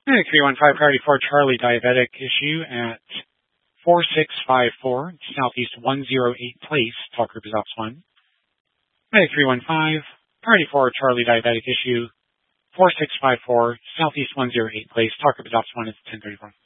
Medic 315, priority 4 Charlie, diabetic issue at 4654 Southeast 108 Place. Talk group is Ops 1. Medic 315, priority 4 Charlie, diabetic issue 4654 Southeast 108 Place. Talk group is Ops 1. It's 1034.